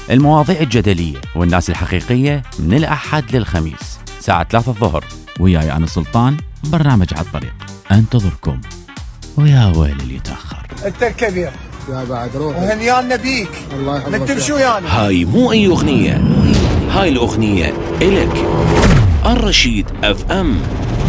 المواضيع الجدلية والناس الحقيقية من الأحد للخميس الساعة 3 الظهر. وياي أنا سلطان، برنامج على الطريق أنتظركم. ويا ويل اللي يتأخر. أنت الكبير يا بعد روح وهنيانا بيك. الله يحفظك. ما تمشي ويانا. هاي مو أي أغنية، هاي الأغنية إلك. الرشيد FM.